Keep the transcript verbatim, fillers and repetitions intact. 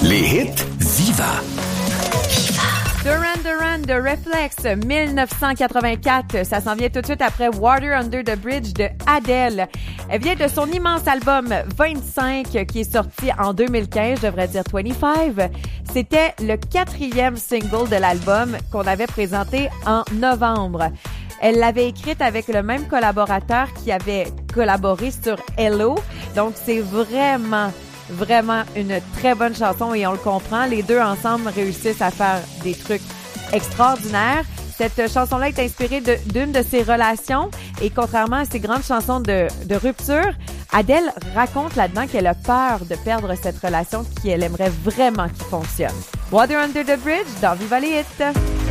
Les hits Viva. Duran Duran de Reflex, dix-neuf cent quatre-vingt-quatre. Ça s'en vient tout de suite après Water Under the Bridge de Adele. Elle vient de son immense album vingt-cinq qui est sorti en deux mille quinze, je devrais dire vingt-cinq. C'était le quatrième single de l'album qu'on avait présenté en novembre. Elle l'avait écrite avec le même collaborateur qui avait collaboré sur Hello. Donc, c'est vraiment, vraiment une très bonne chanson et on le comprend. Les deux ensemble réussissent à faire des trucs extraordinaires. Cette chanson-là est inspirée de, d'une de ses relations et contrairement à ses grandes chansons de, de rupture, Adele raconte là-dedans qu'elle a peur de perdre cette relation qu'elle aimerait vraiment qu'il fonctionne. Water Under the Bridge dans Viva les hits.